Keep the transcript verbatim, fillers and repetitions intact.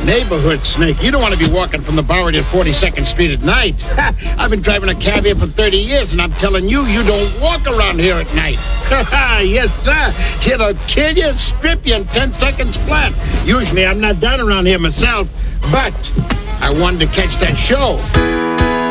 Neighborhood snake. You don't want to be walking from the Bowery to forty-second Street at night. I've been driving a cab here for thirty years, and I'm telling you, you don't walk around here at night. Yes, sir. It'll kill you, strip you in ten seconds flat. Usually, I'm not down around here myself, but I wanted to catch that show.